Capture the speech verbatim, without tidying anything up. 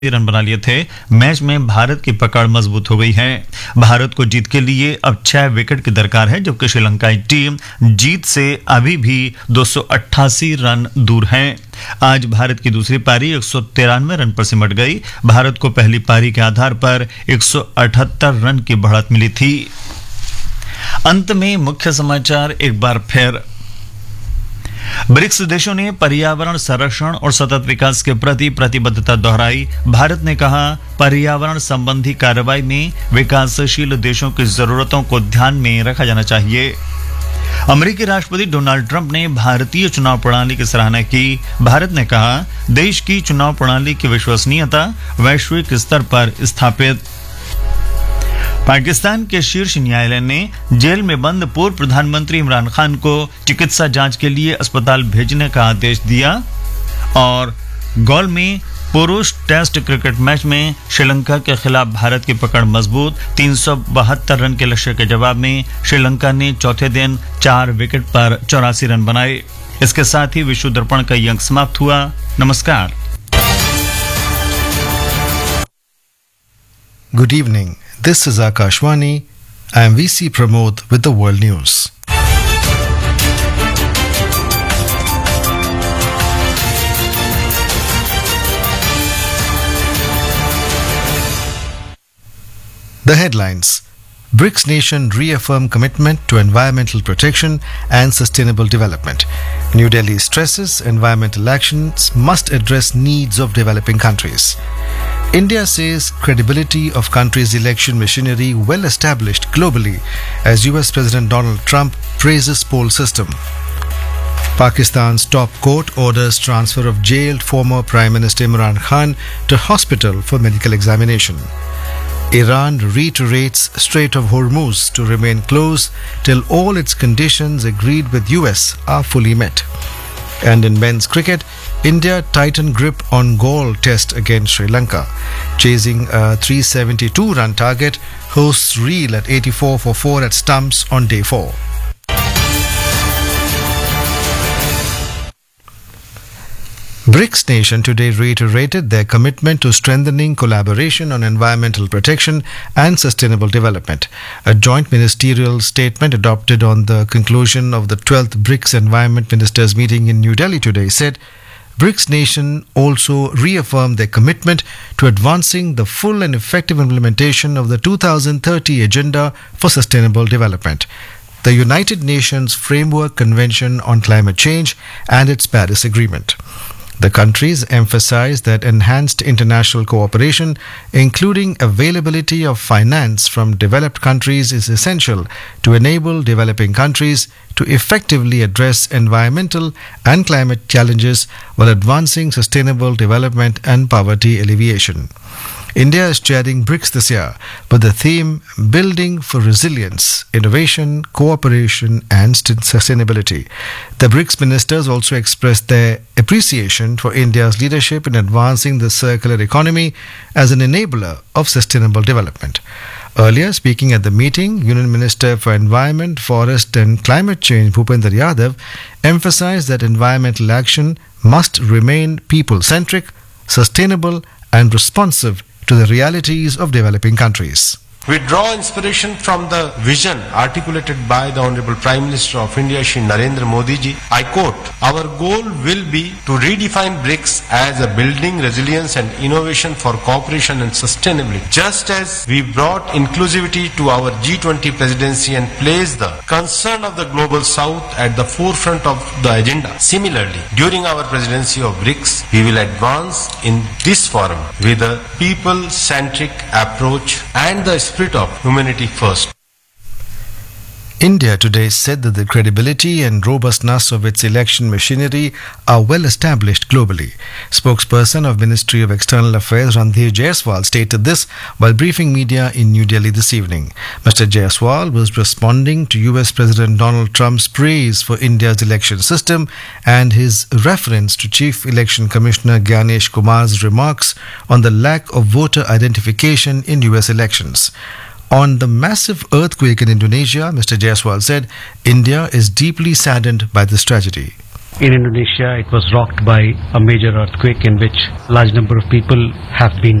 Run बना लिए थे। मैच में भारत की पकड़ मजबूत हो गई है। भारत को जीत के लिए अब छह विकेट की दरकार है, जबकि श्रीलंकाई टीम जीत से अभी भी दो सौ अट्ठासी रन दूर है। आज भारत की दूसरी पारी एक सौ तिरानवे रन पर सिमट गई। भारत को पहली पारी के आधार पर एक सौ अठहत्तर रन की बढ़त मिली थी। अंत में मुख्य समाचार एक बार फिर। ब्रिक्स देशों ने पर्यावरण संरक्षण और सतत विकास के प्रति प्रतिबद्धता दोहराई। भारत ने कहा, पर्यावरण संबंधी कार्रवाई में विकासशील देशों की जरूरतों को ध्यान में रखा जाना चाहिए। अमेरिकी राष्ट्रपति डोनाल्ड ट्रंप ने भारतीय चुनाव प्रणाली की सराहना की। भारत ने कहा, देश की चुनाव प्रणाली की विश्वसनीयता वैश्विक स्तर पर स्थापित। पाकिस्तान के शीर्ष न्यायालय ने जेल में बंद पूर्व प्रधानमंत्री इमरान खान को चिकित्सा जांच के लिए अस्पताल भेजने का आदेश दिया। और गोल में पुरुष टेस्ट क्रिकेट मैच में श्रीलंका के खिलाफ भारत की पकड़ मजबूत। तीन सौ बहत्तर रन के लक्ष्य के जवाब में श्रीलंका ने चौथे दिन चार विकेट पर चौरासी रन बनाए। इसके साथ ही विश्व दर्पण का ये अंक समाप्त हुआ। नमस्कार। Good evening. This is Akashwani. I am V C Pramod with the World News. The headlines. BRICS nation reaffirm commitment to environmental protection and sustainable development. New Delhi stresses environmental actions must address needs of developing countries. India says credibility of country's election machinery well established globally as U S President Donald Trump praises poll system. Pakistan's top court orders transfer of jailed former Prime Minister Imran Khan to hospital for medical examination. Iran reiterates Strait of Hormuz to remain closed till all its conditions agreed with U S are fully met. And in men's cricket, India tighten grip on Galle test against Sri Lanka. Chasing a three hundred seventy-two run target, hosts reel at eighty-four for four at stumps on day four. BRICS nation today reiterated their commitment to strengthening collaboration on environmental protection and sustainable development. A joint ministerial statement adopted on the conclusion of the twelfth BRICS Environment Ministers meeting in New Delhi today said BRICS nation also reaffirmed their commitment to advancing the full and effective implementation of the two thousand thirty Agenda for Sustainable Development, the United Nations Framework Convention on Climate Change and its Paris Agreement. The countries emphasized that enhanced international cooperation, including availability of finance from developed countries, is essential to enable developing countries to effectively address environmental and climate challenges while advancing sustainable development and poverty alleviation. India is chairing BRICS this year with the theme Building for Resilience, Innovation, Cooperation and Sustainability. The BRICS ministers also expressed their appreciation for India's leadership in advancing the circular economy as an enabler of sustainable development. Earlier, speaking at the meeting, Union Minister for Environment, Forest and Climate Change Bhupender Yadav emphasized that environmental action must remain people-centric, sustainable and responsive to the realities of developing countries. We draw inspiration from the vision articulated by the Honorable Prime Minister of India, Shri Narendra Modi ji. I quote, "Our goal will be to redefine BRICS as a building resilience and innovation for cooperation and sustainability. Just as we brought inclusivity to our G twenty presidency and placed the concern of the global south at the forefront of the agenda. Similarly, during our presidency of BRICS, we will advance in this forum with a people-centric approach and the spirit of humanity first." India today said that the credibility and robustness of its election machinery are well established globally. Spokesperson of Ministry of External Affairs Randhir Jaiswal stated this while briefing media in New Delhi this evening. Mister Jaiswal was responding to U S President Donald Trump's praise for India's election system and his reference to Chief Election Commissioner Gyanesh Kumar's remarks on the lack of voter identification in U S elections. On the massive earthquake in Indonesia, Mister Jaiswal said India is deeply saddened by this tragedy. In Indonesia, it was rocked by a major earthquake in which a large number of people have been